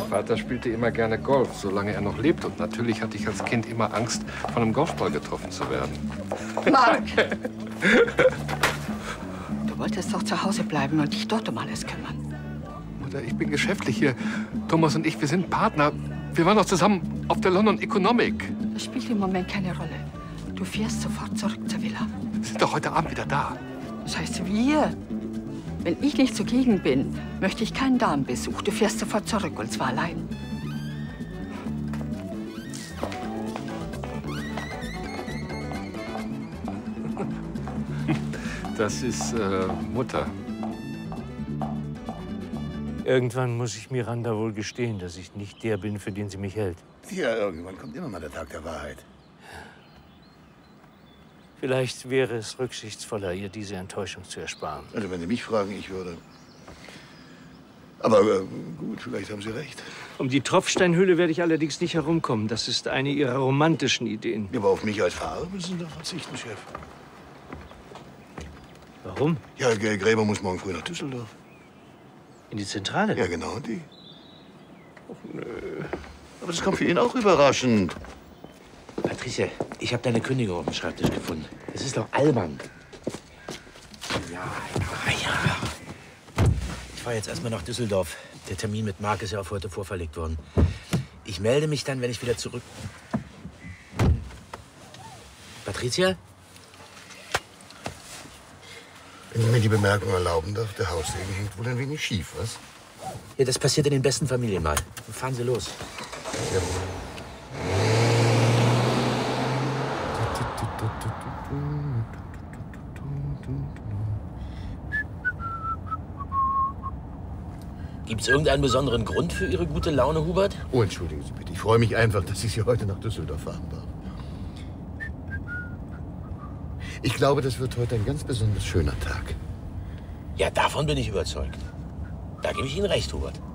Vater spielte immer gerne Golf, solange er noch lebt. Und natürlich hatte ich als Kind immer Angst, von einem Golfball getroffen zu werden. Mark! Du wolltest doch zu Hause bleiben und dich dort um alles kümmern. Mutter, ich bin geschäftlich hier. Thomas und ich, wir sind Partner. Wir waren doch zusammen auf der London Economic. Das spielt im Moment keine Rolle. Du fährst sofort zurück zur Villa. Wir sind doch heute Abend wieder da. Das heißt wir. Wenn ich nicht zugegen bin, möchte ich keinen Damenbesuch. Du fährst sofort zurück, und zwar allein. Das ist Mutter. Irgendwann muss ich Miranda wohl gestehen, dass ich nicht der bin, für den sie mich hält. Ja, irgendwann kommt immer mal der Tag der Wahrheit. Vielleicht wäre es rücksichtsvoller, ihr diese Enttäuschung zu ersparen. Also, wenn Sie mich fragen, ich würde. Aber gut, vielleicht haben Sie recht. Um die Tropfsteinhöhle werde ich allerdings nicht herumkommen. Das ist eine Ihrer romantischen Ideen. Ja, aber auf mich als Fahrer müssen Sie doch verzichten, Chef. Warum? Ja, Gräber muss morgen früh nach Düsseldorf. In die Zentrale? Ja, genau die. Och, nö. Aber das kommt für ihn auch überraschend. Patricia, ich habe deine Kündigung auf dem Schreibtisch gefunden. Das ist doch albern. Ja. Ich fahre jetzt erstmal nach Düsseldorf. Der Termin mit Mark ist ja auf heute vorverlegt worden. Ich melde mich dann, wenn ich wieder zurück... Patricia? Wenn Sie mir die Bemerkung erlauben darf, der Haussegen hängt wohl ein wenig schief, was? Ja, das passiert in den besten Familien mal. Fahren Sie los. Ja. Gibt's irgendeinen besonderen Grund für Ihre gute Laune, Hubert? Oh, entschuldigen Sie bitte. Ich freue mich einfach, dass ich Sie heute nach Düsseldorf fahren darf. Ich glaube, das wird heute ein ganz besonders schöner Tag. Ja, davon bin ich überzeugt. Da gebe ich Ihnen recht, Hubert.